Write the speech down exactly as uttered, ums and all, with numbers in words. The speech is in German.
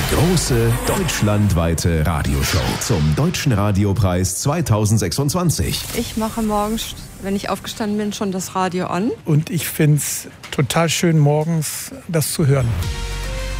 Die große deutschlandweite Radioshow zum Deutschen Radiopreis zweitausendsechsundzwanzig. Ich mache morgens, wenn ich aufgestanden bin, schon das Radio an. Und ich finde es total schön, morgens das zu hören.